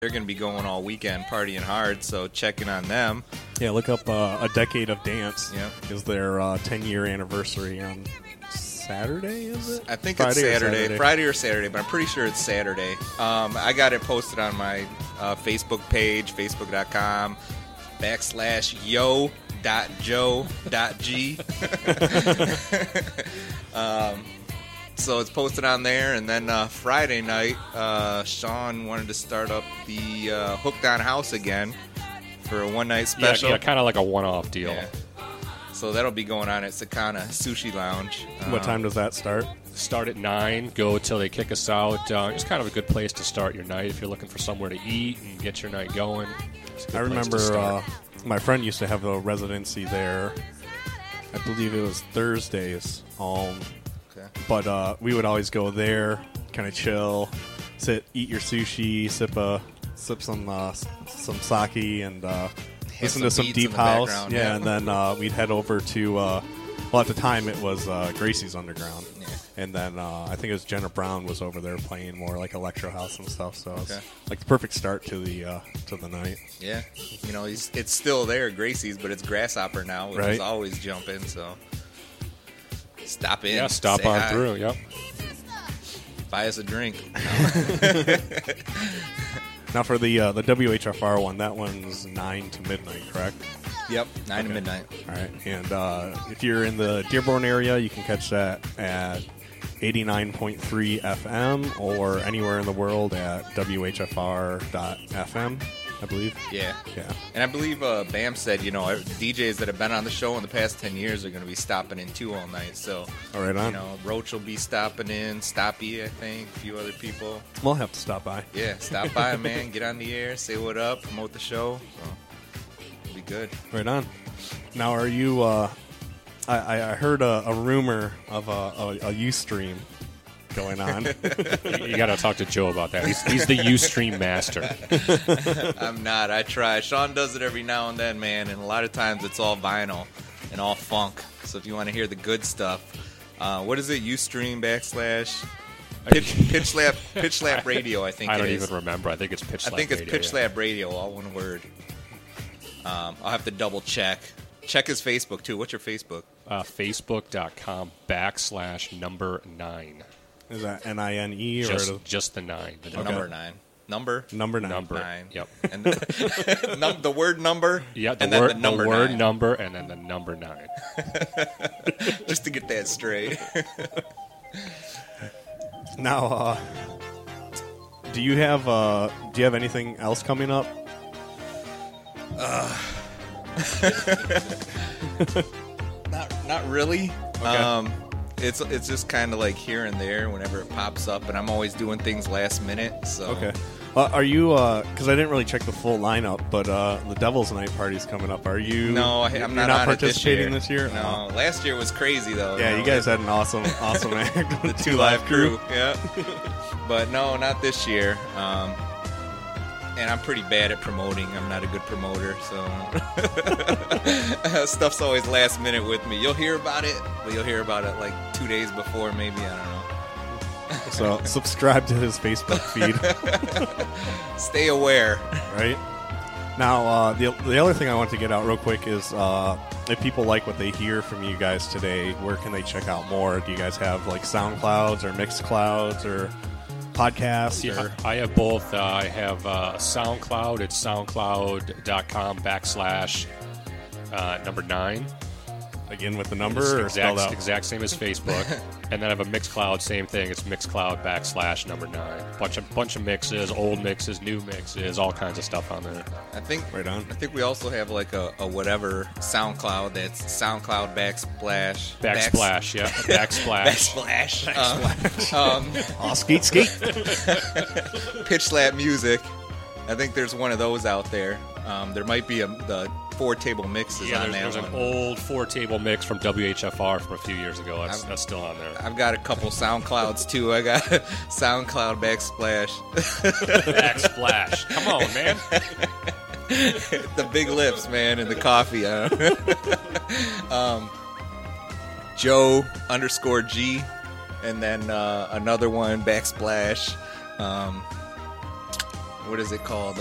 They're going to be going all weekend partying hard, so checking on them. Yeah, look up A Decade of Dance. Yeah. Is their 10-year anniversary on Saturday, is it? I think Friday it's Saturday. Saturday? Friday or Saturday, but I'm pretty sure it's Saturday. I got it posted on my Facebook page, facebook.com/yo.joe.g. So it's posted on there, and then Friday night, Sean wanted to start up the Hooked on House again for a one-night special. Yeah, kind of like a one-off deal. Yeah. So that'll be going on at Sakana Sushi Lounge. What time does that start? Start at 9, go till they kick us out. It's kind of a good place to start your night if you're looking for somewhere to eat and get your night going. It's a good I place to remember start. my friend used to have a residency there. I believe it was Thursdays. Okay. But we would always go there, kind of chill, sit, eat your sushi, sip some sake, and listen to some beats deep in the house. background, Yeah, yeah. and then we'd head over to. Well, at the time it was Gracie's Underground, Yeah. and then I think it was Jenna Brown was over there playing more like electro house and stuff. So it's Okay. like the perfect start to the night. Yeah. You know, it's still there, Gracie's, but it's Grasshopper now, which is Right. always jumping, so stop in. Yeah, stop say on hi, through. Yep. Buy us a drink. Now for the WHFR one, that one's 9 to midnight, correct? Yep, 9 to midnight. All right, and if you're in the Dearborn area, you can catch that at 89.3 FM or anywhere in the world at WHFR.FM, I believe. Yeah. Yeah. And I believe Bam said, you know, DJs that have been on the show in the past 10 years are going to be stopping in too all night. So, All right, on. you know, Roach will be stopping in, Stoppy, I think, a few other people. We'll have to stop by. Yeah, stop by, man. Get on the air, say what up, promote the show. So, it'll be good. Right on. Now, are you? I heard a rumor of a Ustream going on. You got to talk to Joe about that. He's the Ustream master. I'm not. I try. Sean does it every now and then, man, and a lot of times it's all vinyl and all funk. So if you want to hear the good stuff, what is it? Ustream / Pitch Slap Radio, I think I don't it is. even remember. I think it's Pitch Slap I think it's Radio, Pitch yeah. Slap Radio, all one word. I'll have to double check. Check his Facebook, too. What's your Facebook? Facebook.com/9. Is that NINE or Just the 9. The The number 9. Number? number 9? Number. 9. Yep. And the word number? Yeah, and then the number word 9. number, and then the number 9. Just to get that straight. Now, do you have anything else coming up? Not really. Okay. It's just kind of like here and there whenever it pops up, and I'm always doing things last minute. So Okay. Are you? Because I didn't really check the full lineup, but the Devil's Night party's coming up. Are you? No, I'm you're not not on participating it this year. No, last year was crazy though. Yeah, you guys had an awesome act. the Two Live Crew. Yeah, but no, not this year. And I'm pretty bad at promoting. I'm not a good promoter, so stuff's always last minute with me. You'll hear about it, but you'll hear about it like 2 days before, maybe. I don't know. So subscribe to his Facebook feed. Stay aware. Right. Now, the other thing I want to get out real quick is if people like what they hear from you guys today, where can they check out more? Do you guys have like SoundClouds or Mixclouds or podcasts? Yeah, Or I have both. I have SoundCloud. It's soundcloud.com/ #9. again with the number or It's spelled out? exact same as Facebook. And then I have a Mixcloud, same thing. It's Mixcloud / #9. Bunch of mixes, old mixes, new mixes, all kinds of stuff on there. I think Right on. I think we also have like a whatever SoundCloud that's SoundCloud backsplash. Backsplash, yeah. Backsplash. Backsplash. Oh, skeet. Pitch Slap Music. I think there's one of those out there. There might be the 4-table mixes Yeah, on there's that an one. old 4-table mix from WHFR from a few years ago. That's still on there. I've got a couple SoundClouds too. I got SoundCloud Backsplash. Backsplash. Come on, man. The big lips, man, and the coffee. Joe _G, and then another one Backsplash. what is it called?